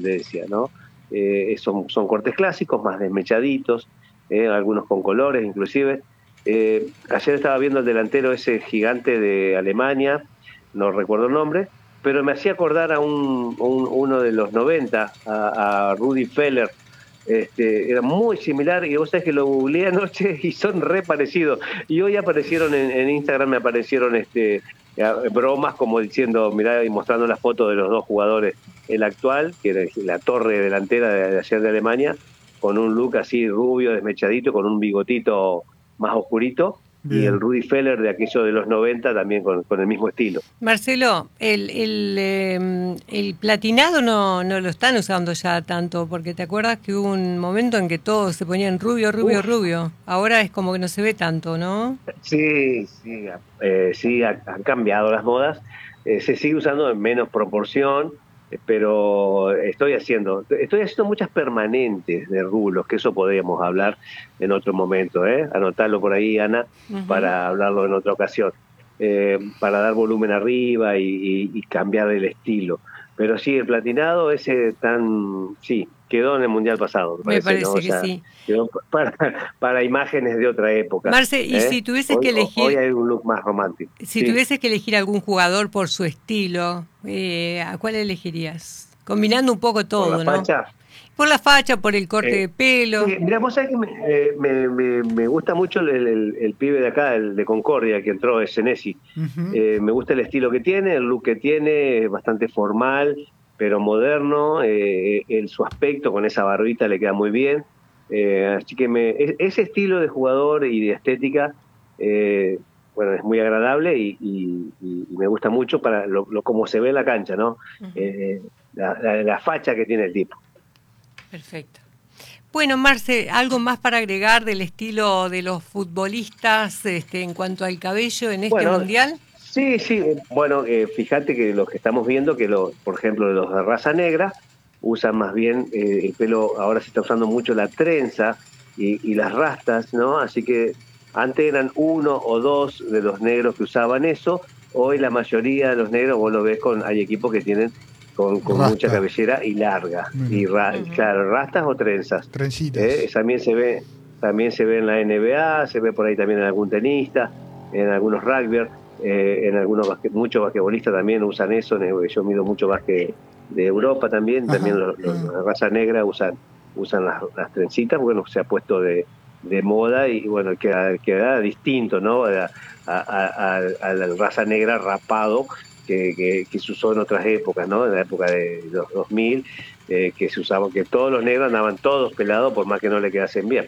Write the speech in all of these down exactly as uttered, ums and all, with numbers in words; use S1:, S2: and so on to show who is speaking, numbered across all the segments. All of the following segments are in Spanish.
S1: tendencia, ¿no? Eh, son, son cortes clásicos, más desmechaditos, eh, algunos con colores inclusive. Eh, ayer estaba viendo el delantero ese gigante de Alemania, no recuerdo el nombre, pero me hacía acordar a un, un uno de los noventa, a, a Rudi Feller. Este, era muy similar, y vos sabés que lo googleé anoche y son re parecidos. Y hoy aparecieron en, en Instagram, me aparecieron este, bromas como diciendo, mirá, y mostrando las fotos de los dos jugadores. El actual, que era la torre delantera de, de ayer de Alemania, con un look así rubio, desmechadito, con un bigotito más oscurito. Bien. Y el Rudi Feller de aquello de los noventa también con, con el mismo estilo.
S2: Marcelo, el, el, eh, el platinado no, no lo están usando ya tanto, porque te acuerdas que hubo un momento en que todos se ponían rubio, rubio, Uf. rubio. Ahora es como que no se ve tanto, ¿no?
S1: Sí, sí, eh, sí, ha, han cambiado las modas. Eh, se sigue usando en menos proporción, pero estoy haciendo estoy haciendo muchas permanentes de rulos, que eso podríamos hablar en otro momento, ¿eh? Anotarlo por ahí, Ana, uh-huh. para hablarlo en otra ocasión, eh, para dar volumen arriba y, y, y cambiar el estilo. Pero sí, el platinado ese tan, sí, quedó en el Mundial pasado.
S2: Me
S1: parece,
S2: parece
S1: ¿no?
S2: que
S1: o sea,
S2: sí.
S1: Quedó para, para imágenes de otra época.
S2: Marce, y
S1: ¿eh?
S2: si tuvieses
S1: hoy,
S2: que elegir...
S1: Hoy hay un look más romántico.
S2: Si
S1: sí.
S2: tuvieses que elegir algún jugador por su estilo, eh, ¿a cuál elegirías? Combinando un poco todo,
S1: ¿Por la
S2: ¿no?
S1: facha?
S2: Por la facha, por el corte eh, de pelo.
S1: Sí, mirá, vos sabés que me, eh, me, me, me gusta mucho el, el, el pibe de acá, el de Concordia, que entró, es Senesi. Uh-huh. Eh, me gusta el estilo que tiene, el look que tiene, es bastante formal, pero moderno. Eh, el, su aspecto con esa barbita le queda muy bien. Eh, así que me, ese estilo de jugador y de estética, eh, bueno, es muy agradable y, y, y me gusta mucho para lo, lo como se ve en la cancha, ¿no? Uh-huh. Eh, la, la, la facha que tiene el tipo.
S2: Perfecto. Bueno, Marce, ¿algo más para agregar del estilo de los futbolistas este, en cuanto al cabello en este
S1: bueno,
S2: mundial?
S1: Sí, sí. Bueno, eh, fíjate que los que estamos viendo, que los, por ejemplo, los de raza negra, usan más bien eh, el pelo, ahora se está usando mucho la trenza y, y las rastas, ¿no? Así que antes eran uno o dos de los negros que usaban eso, hoy la mayoría de los negros, vos lo ves, con hay equipos que tienen con, con mucha cabellera y larga, uh-huh. y ra, uh-huh. claro, rastas o trenzas.
S3: Trencitas.
S1: Eh, también se ve, también se ve en la N B A, se ve por ahí también en algún tenista, en algunos rugbyers, eh, en algunos basque, muchos basquetbolistas también usan eso. Yo mido mucho básquet de Europa también, Ajá. también los, los, los de raza negra usan usan las, las trencitas. Bueno, se ha puesto de, de moda y bueno, queda, queda distinto, ¿no? A, a, a, a la raza negra rapado que, que, que se usó en otras épocas, ¿no? En la época de los dos mil, eh, que se usaba, que todos los negros andaban todos pelados por más que no le quedasen bien.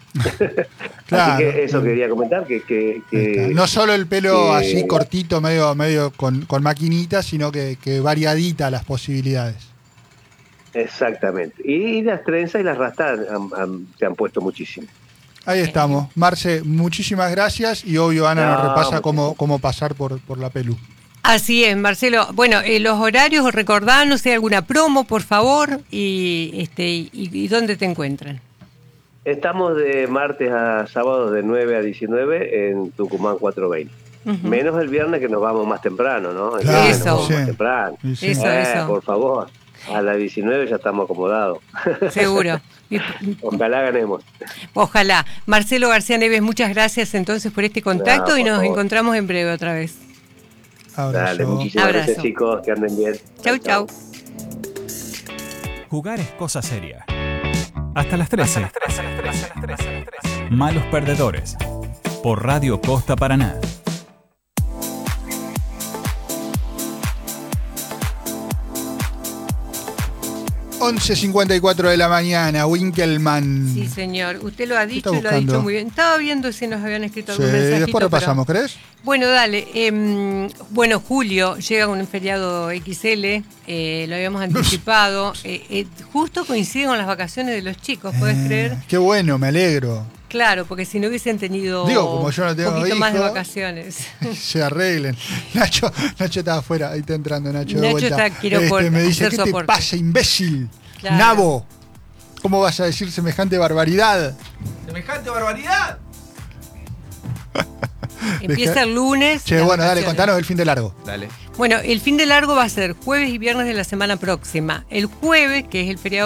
S1: Claro. Así que eso quería comentar, que... que, que
S3: no solo el pelo que, así cortito, medio medio con, con maquinita, sino que, que variadita las posibilidades.
S1: Exactamente. Y, y las trenzas y las rastas han, han, se han puesto muchísimo.
S3: Ahí estamos. Marce, muchísimas gracias y obvio Ana no, nos repasa cómo, cómo pasar por, por la pelu.
S2: Así es, Marcelo. Bueno, eh, los horarios, recordanos si hay alguna promo, por favor, y, este, y, y dónde te encuentran.
S1: Estamos de martes a sábado de nueve a diecinueve en Tucumán cuatrocientos veinte. Uh-huh. Menos el viernes que nos vamos más temprano, ¿no? El
S2: claro, eso.
S1: Sí. Más temprano.
S2: Sí. Eso,
S1: eh,
S2: eso.
S1: Por favor, a las diecinueve ya estamos acomodados.
S2: Seguro.
S1: Ojalá ganemos.
S2: Ojalá. Marcelo García Neves, muchas gracias entonces por este contacto no, y nos favor. encontramos en breve otra vez.
S3: Abrazo.
S1: Dale, muchísimas
S2: Abrazo.
S1: gracias, chicos, que anden bien.
S2: Chau, chau.
S4: Jugar es cosa seria. Hasta las trece. Hasta las trece, trece, trece, trece. Malos perdedores. Por Radio Costa Paraná.
S3: once cincuenta y cuatro de la mañana, Winkelmann.
S2: Sí, señor. Usted lo ha dicho y lo ha dicho muy bien. Estaba viendo si nos habían escrito algún
S3: sí,
S2: mensajito.
S3: Después repasamos,
S2: pero...
S3: ¿crees?
S2: Bueno, dale. Eh, bueno, julio llega un feriado equis ele, eh, lo habíamos anticipado. eh, eh, justo coincide con las vacaciones de los chicos, ¿podés eh, creer?
S3: Qué bueno, me alegro.
S2: Claro, porque si no hubiesen tenido
S3: Digo, como yo no tengo
S2: un poquito
S3: hijo,
S2: más de vacaciones.
S3: Se arreglen. Nacho, Nacho está afuera, ahí está entrando Nacho,
S2: Nacho
S3: de vuelta.
S2: está, quiero
S3: este,
S2: por,
S3: me dice, ¿qué
S2: soporte.
S3: te pasa, imbécil?
S2: Claro.
S3: Nabo, ¿cómo vas a decir semejante barbaridad?
S5: ¿Semejante barbaridad?
S2: Empieza el lunes.
S3: Che, bueno, dale, contanos el fin de largo.
S5: Dale.
S2: Bueno, el fin de largo va a ser jueves y viernes de la semana próxima. El jueves, que es el feriado